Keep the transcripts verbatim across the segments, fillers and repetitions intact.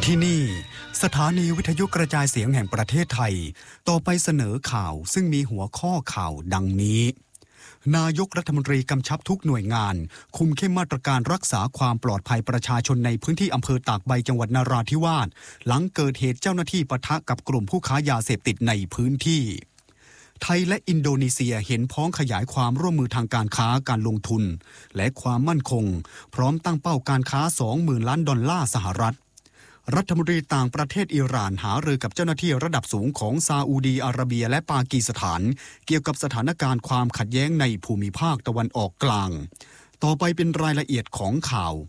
ที่นี่สถานีวิทยุกระจายเสียงแห่งประเทศไทยต่อไปเสนอข่าวซึ่งมีหัวข้อข่าวดังนี้นายกรัฐมนตรีกำชับทุกหน่วยงานคุมเข้มมาตรการรักษาความปลอดภัยประชาชนในพื้นที่อำเภอตากใบจังหวัดนราธิวาสหลังเกิดเหตุเจ้าหน้าที่ปะทะกับกลุ่มผู้ค้ายาเสพติดในพื้นที่ไทยและอินโดนีเซียเห็นพ้องขยายความร่วมมือทางการค้าการลงทุนและความมั่นคงพร้อมตั้งเป้าการค้า สองหมื่น ล้านดอลลาร์สหรัฐรัฐมนตรีต่างประเทศอิหร่านหารือกับเจ้าหน้าที่ระดับสูงของซาอุดีอาระเบียและปากีสถานเกี่ยวกับสถานการณ์ความขัดแย้งในภูมิภาคตะวันออกกลางต่อไปเป็นรายละเอียดของข่าว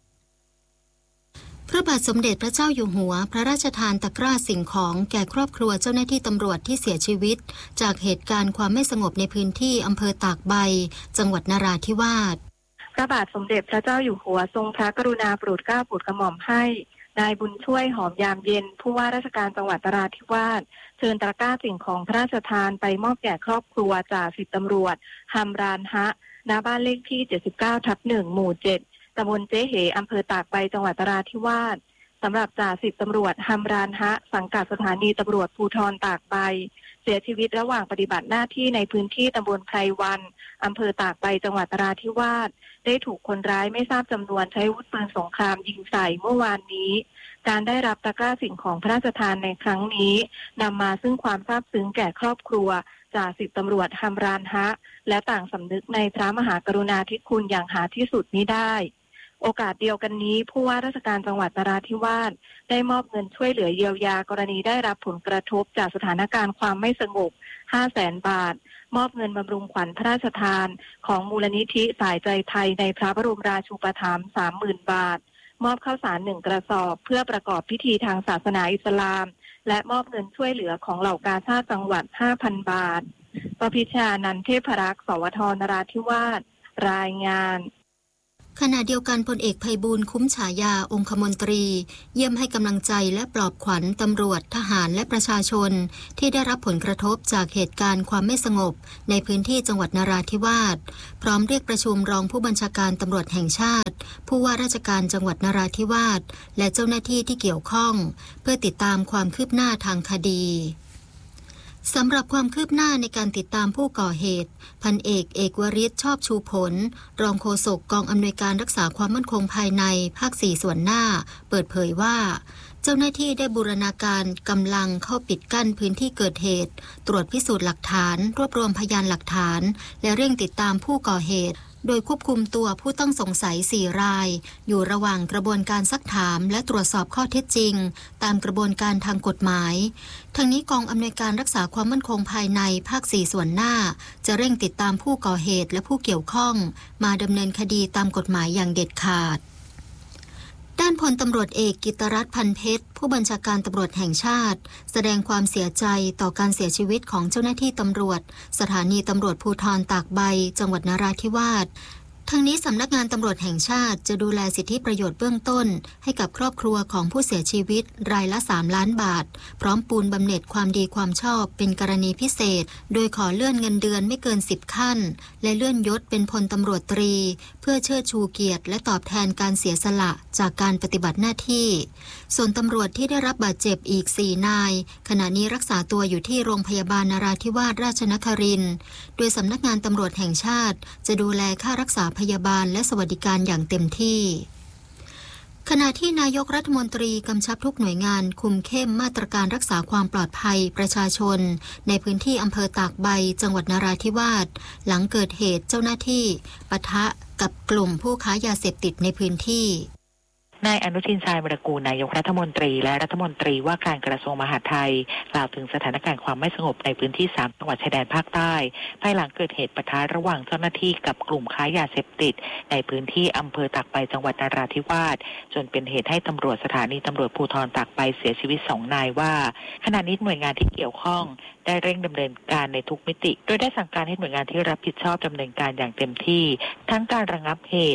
พระบาทสมเด็จพระเจ้าอยู่หัวพระราชทานตะกร้าสิ่งของแก่ครอบครัวเจ้าหน้าที่ตำรวจที่เสียชีวิตจากเหตุการณ์ความไม่สงบในพื้นที่อำเภอตากใบจังหวัดนราธิวาสพระบาทสมเด็จพระเจ้าอยู่หัวทรงพระกรุณาโปรดเกล้าโปรดกระหม่อมให้นายบุญช่วยหอมยามเย็นผู้ว่าราชการจังหวัดนราธิวาสเชิญตะกร้าสิ่งของพระราชทานไปมอบแก่ครอบครัวจ่าสิบตำรวจฮัมรานฮะณบ้านเลขที่เจ็ดสิบเก้าทับหนึ่งหมู่เจ็ดตำบลเจ๊เหอำเภอตากใบจังหวัดนราธิวาสสำหรับจ่าสิบตำรวจฮัมรานฮะสังกัดสถานีตำรวจภูธรตากใบเสียชีวิตระหว่างปฏิบัติหน้าที่ในพื้นที่ตำบลไพรวันอำเภอตากใบจังหวัดนราธิวาสได้ถูกคนร้ายไม่ทราบจำนวนใช้อาวุธปืนสงครามยิงใส่เมื่อวานนี้การได้รับตะกร้าสิ่งของพระราชทานในครั้งนี้นำมาซึ่งความซาบซึ้งแก่ครอบครัวจ่าสิบตำรวจฮัมรานฮะและต่างสำนึกในพระมหากรุณาธิคุณอย่างหาที่สุดมิได้โอกาสเดียวกันนี้ผู้ว่าราชการจังหวัดนราธิวาสได้มอบเงินช่วยเหลือเยียวยากรณีได้รับผลกระทบจากสถานการณ์ความไม่สงบ ห้าแสน บาทมอบเงินบำรุงขวัญพระราชทานของมูลนิธิสายใจไทยในพระบรมราชูปถัมภ์ สามหมื่น บาทมอบข้าวสารหนึ่งกระสอบเพื่อประกอบพิธีทางศาสนาอิสลามและมอบเงินช่วยเหลือของเหล่ากาชาดจังหวัด ห้าพัน บาทประพิชานันท์เทพรักษ์สวทนราธิวาสรายงานขณะเดียวกันพลเอกไพบูลย์คุ้มฉายาองคมนตรีเยี่ยมให้กำลังใจและปลอบขวัญตำรวจทหารและประชาชนที่ได้รับผลกระทบจากเหตุการณ์ความไม่สงบในพื้นที่จังหวัดนราธิวาสพร้อมเรียกประชุมรองผู้บัญชาการตำรวจแห่งชาติผู้ว่าราชการจังหวัดนราธิวาสและเจ้าหน้าที่ที่เกี่ยวข้องเพื่อติดตามความคืบหน้าทางคดีสำหรับความคืบหน้าในการติดตามผู้ก่อเหตุพันเอกเอกวริศชอบชูผลรองโฆษกกองอำนวยการรักษาความมั่นคงภายในภาคสี่ส่วนหน้าเปิดเผยว่าเจ้าหน้าที่ได้บูรณาการกำลังเข้าปิดกั้นพื้นที่เกิดเหตุตรวจพิสูจน์หลักฐานรวบรวมพยานหลักฐานและเร่งติดตามผู้ก่อเหตุโดยควบคุมตัวผู้ต้องสงสัยสี่รายอยู่ระหว่างกระบวนการซักถามและตรวจสอบข้อเท็จจริงตามกระบวนการทางกฎหมายทั้งนี้กองอำนวยการรักษาความมั่นคงภายในภาคสี่ส่วนหน้าจะเร่งติดตามผู้ก่อเหตุและผู้เกี่ยวข้องมาดำเนินคดีตามกฎหมายอย่างเด็ดขาดด้านพลตำรวจเอกกิตรัตน์พันเพชรผู้บัญชาการตำรวจแห่งชาติแสดงความเสียใจต่อการเสียชีวิตของเจ้าหน้าที่ตำรวจสถานีตำรวจภูธรตากใบจังหวัดนราธิวาสทั้งนี้สำนักงานตำรวจแห่งชาติจะดูแลสิทธิประโยชน์เบื้องต้นให้กับครอบครัวของผู้เสียชีวิตรายละสามล้านบาทพร้อมปูนบำเหน็จความดีความชอบเป็นกรณีพิเศษโดยขอเลื่อนเงินเดือนไม่เกินสิบขั้นและเลื่อนยศเป็นพลตำรวจตรีเพื่อเชิดชูเกียรติและตอบแทนการเสียสละจากการปฏิบัติหน้าที่ส่วนตำรวจที่ได้รับบาดเจ็บอีกสี่นายขณะนี้รักษาตัวอยู่ที่โรงพยาบาลนราธิวาสราชนครินทร์โดยสำนักงานตำรวจแห่งชาติจะดูแลค่ารักษาพยาบาลและสวัสดิการอย่างเต็มที่ขณะที่นายกรัฐมนตรีกำชับทุกหน่วยงานคุมเข้มมาตรการรักษาความปลอดภัยประชาชนในพื้นที่อำเภอตากใบจังหวัดนราธิวาสหลังเกิดเหตุเจ้าหน้าที่ปะทะกับกลุ่มผู้ค้ายาเสพติดในพื้นที่นายอนุทินชาญวิรากูลนายกรัฐมนตรีและรัฐมนตรีว่าการกระทรวงมหาดไทยกล่าวถึงสถานการณ์ความไม่สงบในพื้นที่สามจังหวัดชายแดนภาคใต้ภายหลังเกิดเหตุปะทะระหว่างเจ้าหน้าที่กับกลุ่มค้ายาเสพติดในพื้นที่อำเภอตากใบจังหวัดนราธิวาสจนเป็นเหตุให้ตำรวจสถานีตำรวจภูธรตากใบเสียชีวิตสองนายว่าขณะนี้หน่วยงานที่เกี่ยวข้องได้เร่งดำเนินการในทุกมิติโดยได้สั่งการให้หน่วยงานที่รับผิดชอบดำเนินการอย่างเต็มที่ทั้งการระงับเหตุ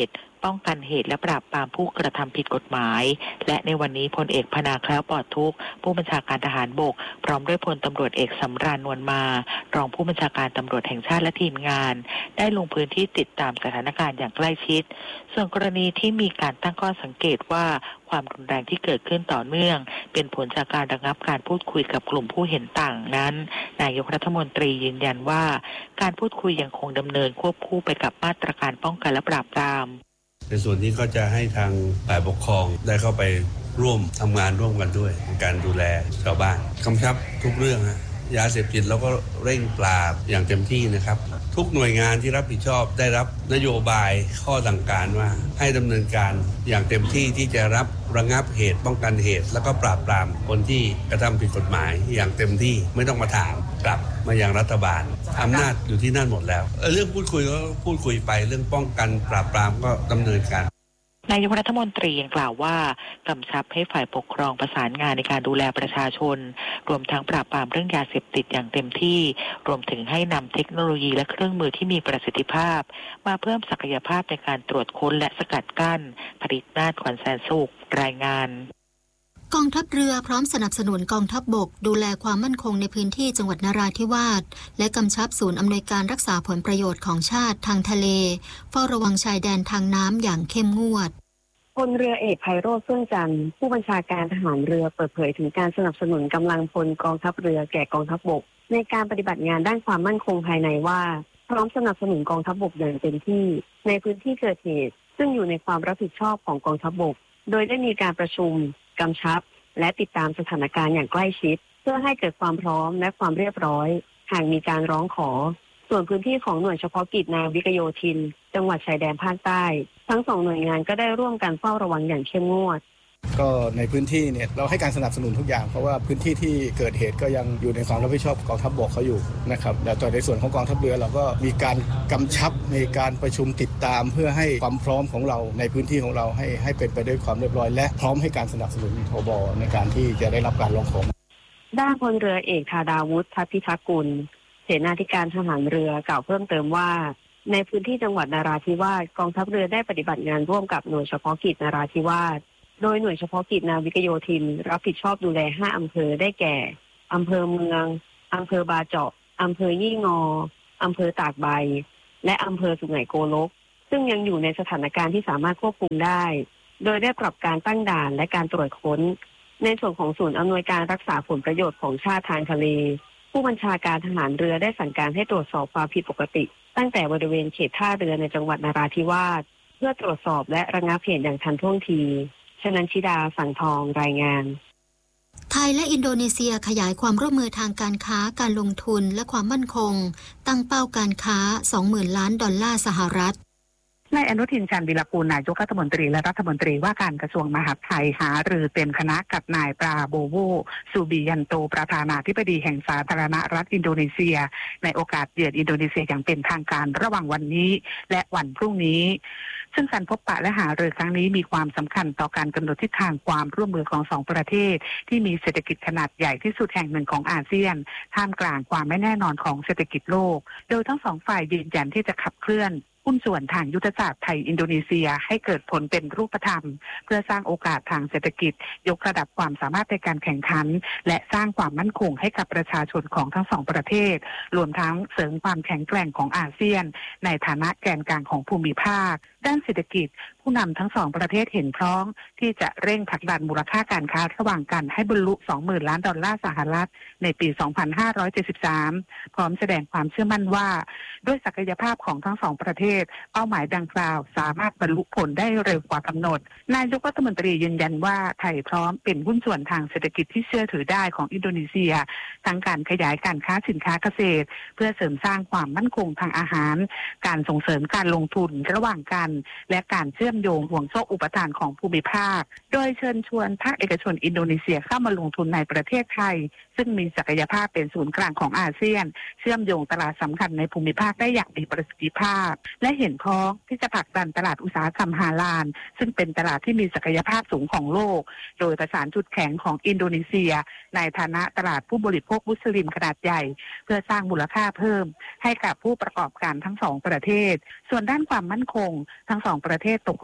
ป้องกันเหตุและปราบปรามผู้กระทำผิดกฎหมายและในวันนี้พลเอกพนาแคล้วปลอดทุกข์ผู้บัญชาการทหารบกพร้อมด้วยพลตำรวจเอกสำราญนวลมารองผู้บัญชาการตำรวจแห่งชาติและทีมงานได้ลงพื้นที่ติดตามสถานการณ์อย่างใกล้ชิดส่วนกรณีที่มีการตั้งข้อสังเกตว่าความรุนแรงที่เกิดขึ้นต่อเนื่องเป็นผลจากการระงับการพูดคุยกับกลุ่มผู้เห็นต่างนั้นนายกรัฐมนตรียืนยันว่าการพูดคุยยังคงดำเนินควบคู่ไปกับมาตรการป้องกันและปราบปรามในส่วนนี้ก็จะให้ทางฝ่ายปกครองได้เข้าไปร่วมทำงานร่วมกันด้วยในการดูแลชาวบ้านกำชับทุกเรื่องฮะยาเสพติดเราก็เร่งปราบอย่างเต็มที่นะครับทุกหน่วยงานที่รับผิดชอบได้รับนโยบายข้อสั่งการว่าให้ดำเนินการอย่างเต็มที่ที่จะรับระงับเหตุป้องกันเหตุแล้วก็ปราบปรามคนที่กระทำผิดกฎหมายอย่างเต็มที่ไม่ต้องมาถามกลับมายังรัฐบาลอำนาจอยู่ที่นั่นหมดแล้วเรื่องพูดคุยก็พูดคุยไปเรื่องป้องกันปราบปรามก็ดำเนินการนายกรัฐมนตรียังกล่าวว่ากำชับให้ฝ่ายปกครองประสานงานในการดูแลประชาชนรวมทั้งปราบปรามเรื่องยาเสพติดอย่างเต็มที่รวมถึงให้นำเทคโนโลยีและเครื่องมือที่มีประสิทธิภาพมาเพิ่มศักยภาพในการตรวจค้นและสกัดกั้นผลิตนาฏขวัญแสนสุขรายงานกองทัพเรือพร้อมสนับสนุนกองทัพบกดูแลความมั่นคงในพื้นที่จังหวัดนราธิวาสและกำชับศูนย์อำนวยการรักษาผลประโยชน์ของชาติทางทะเลเฝ้าระวังชายแดนทางน้ำอย่างเข้มงวดพลเรือเอกไพโรจน์ เฟื่องจันทร์ผู้บัญชาการทหารเรือเปิดเผยถึงการสนับสนุนกำลังพลกองทัพเรือแก่กองทัพบกในการปฏิบัติงานด้านความมั่นคงภายในว่าพร้อมสนับสนุนกองทัพบกอย่างเต็มที่ในพื้นที่เกิดเหตุซึ่งอยู่ในความรับผิดชอบของกองทัพบกโดยได้มีการประชุมกำชับและติดตามสถานการณ์อย่างใกล้ชิดเพื่อให้เกิดความพร้อมและความเรียบร้อยหากมีการร้องขอส่วนพื้นที่ของหน่วยเฉพาะกิจนาวิกโยธินจังหวัดชายแดนภาคใต้ทั้งสองหน่วยงานก็ได้ร่วมกันเฝ้าระวังอย่างเข้มงวดก็ในพื้นที่เนี่ยเราให้การสนับสนุนทุกอย่างเพราะว่าพื้นที่ที่เกิดเหตุก็ยังอยู่ในความรับผิดชอบกองทัพบกเขาอยู่นะครับแต่ในส่วนของกองทัพเรือเราก็มีการกำชับในการประชุมติดตามเพื่อให้ความพร้อมของเราในพื้นที่ของเราให้ให้เป็นไปด้วยความเรียบร้อยและพร้อมให้การสนับสนุนทบในการที่จะได้รับการร้องขอด้านพลเรือเอกธาดาวุฒิ ทัพพิทักษ์กุลเสนาธิการทหารเรือกล่าวเพิ่มเติมว่าในพื้นที่จังหวัดนราธิวาสกองทัพเรือได้ปฏิบัติงานร่วมกับหน่วยเฉพาะกิจนราธิวาสโดยหน่วยเฉพาะกิจนาวิกโยธินรับผิดชอบดูแลห้าอำเภอได้แก่อำเภอเมืองอำเภอบาเจาะอำเภอยี่งออำเภอตากใบและอำเภอสุไหงโกลกซึ่งยังอยู่ในสถานการณ์ที่สามารถควบคุมได้โดยได้ปรับการตั้งด่านและการตรวจค้นในส่วนของศูนย์อำนวยการรักษาผลประโยชน์ของชาติทางทะเลผู้บัญชาการทหารเรือได้สั่งการให้ตรวจสอบความผิดปกติตั้งแต่บริเวณเขตท่าเรือในจังหวัดนราธิวาสเพื่อตรวจสอบและระงับเหตุอย่างทันท่วงทีชนันชิดาสังทองรายงานไทยและอินโดนีเซียขยายความร่วมมือทางการค้าการลงทุนและความมั่นคงตั้งเป้าการค้า สองหมื่น ล้านดอลลาร์สหรัฐนายอนุทินชาญวีรกูลนายกรัฐมนตรีและรัฐมนตรีว่าการกระทรวงมหาดไทยหารือเต็มคณะกับนายปราโบโวซูบิยันโตประธานาธิบดีแห่งสาธารณรัฐอินโดนีเซียในโอกาสเยือนอินโดนีเซียอย่างเป็นทางการระหว่างวันนี้และวันพรุ่งนี้ซึ่งการพบปะและหารือครั้งนี้มีความสำคัญต่อการกำหนดทิศทางความร่วมมือของสองประเทศที่มีเศรษฐกิจขนาดใหญ่ที่สุดแห่งหนึ่งของอาเซียนท่ามกลางความไม่แน่นอนของเศรษฐกิจโลกโดยทั้งสองฝ่ายยืนยันที่จะขับเคลื่อนหุ้นส่วนทางยุทธศาสตร์ไทยอินโดนีเซียให้เกิดผลเป็นรูปธรรมเพื่อสร้างโอกาสทางเศรษฐกิจยกระดับความสามารถในการแข่งขันและสร้างความมั่นคงให้กับประชาชนของทั้งสองประเทศรวมทั้งเสริมความแข็งแกร่งของอาเซียนในฐานะแกนกลางของภูมิภาคด้านเศรษฐกิจผู้นำทั้งสองประเทศเห็นพร้อมที่จะเร่งผลักดันมูลค่าการค้าระหว่างกันให้บรรลุ สองหมื่น ล้านดอลลาร์สหรัฐในปี สองพันห้าร้อยเจ็ดสิบสาม พร้อมแสดงความเชื่อมั่นว่าด้วยศักยภาพของทั้งสองประเทศเป้าหมายดังกล่าวสามารถบรรลุผลได้เร็วกว่ากำหนดนายกรัฐมนตรียืนยันว่าไทยพร้อมเป็นหุ้นส่วนทางเศรษฐกิจที่เชื่อถือได้ของอินโดนีเซียทั้งการขยายการค้าสินค้าเกษตรเพื่อเสริมสร้างความมั่นคงทางอาหารการส่งเสริมการลงทุนระหว่างกันและการเชื่อมโยงห่วงโซ่อุปทานของภูมิภาคโดยเชิญชวนภาคเอกชนอินโดนีเซียเข้ามาลงทุนในประเทศไทยซึ่งมีศักยภาพเป็นศูนย์กลางของอาเซียนเชื่อมโยงตลาดสำคัญในภูมิภาคได้อย่างมีประสิทธิภาพและเห็นพ้องที่จะผลักดันตลาดอุตสาหกรรมฮาลาลซึ่งเป็นตลาดที่มีศักยภาพสูงของโลกโดยประสานจุดแข็งของอินโดนีเซียในฐานะตลาดผู้บริโภคมุสลิมขนาดใหญ่เพื่อสร้างมูลค่าเพิ่มให้กับผู้ประกอบการทั้งสองประเทศส่วนด้านความมั่นคงทั้งสองประเทศตก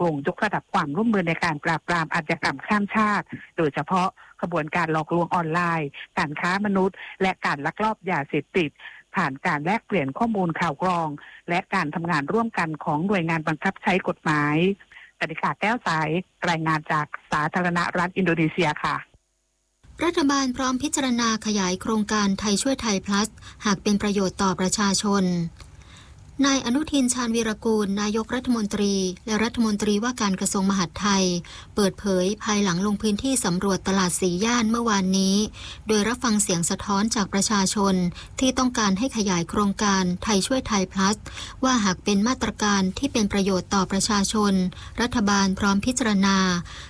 ลงยกระดับความร่วมมือในการปราบปรามอาชญากรรมข้ามชาติโดยเฉพาะขบวนการหลอกลวงออนไลน์การค้ามนุษย์และการลักลอบยาเสพติดผ่านการแลกเปลี่ยนข้อมูลข่าวกรองและการทำงานร่วมกันของหน่วยงานบังคับใช้กฎหมายกนิษฐาแก้วสายรายงานจากสาธารณรัฐอินโดนีเซียค่ะรัฐบาลพร้อมพิจารณาขยายโครงการไทยช่วยไทย plus หากเป็นประโยชน์ต่อประชาชนนายอนุทินชาญวีรกูลนายกรัฐมนตรีและรัฐมนตรีว่าการกระทรวงมหาดไทยเปิดเผยภายหลังลงพื้นที่สำรวจตลาดสีย่านเมื่อวานนี้โดยรับฟังเสียงสะท้อนจากประชาชนที่ต้องการให้ขยายโครงการไทยช่วยไทย plus ว่าหากเป็นมาตรการที่เป็นประโยชน์ต่อประชาชนรัฐบาลพร้อมพิจารณา